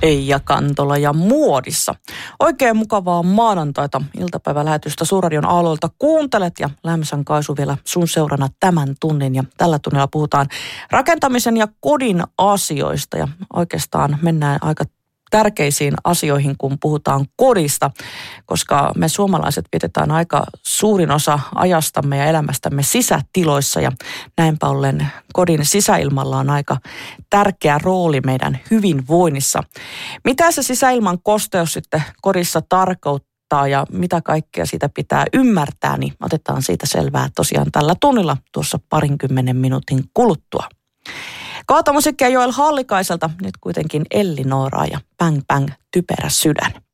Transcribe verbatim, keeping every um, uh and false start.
Eija Kantola ja muodissa. Oikein mukavaa maanantaita iltapäivälähetystä Suurradion aalloilta kuuntelet ja Lämsän Kaisu vielä sun seurana tämän tunnin. Ja tällä tunnilla puhutaan rakentamisen ja kodin asioista ja oikeastaan mennään aika tärkeisiin asioihin, kun puhutaan kodista, koska me suomalaiset vietetään aika suurin osa ajastamme ja elämästämme sisätiloissa ja näinpä ollen kodin sisäilmalla on aika tärkeä rooli meidän hyvinvoinnissa. Mitä se sisäilman kosteus sitten kodissa tarkoittaa ja mitä kaikkea siitä pitää ymmärtää, niin otetaan siitä selvää tosiaan tällä tunnilla tuossa parinkymmenen minuutin kuluttua. Kaatomusiikkia Joel Hallikaiselta, nyt kuitenkin Elli Nooraa ja Bang Bang Typerä sydän.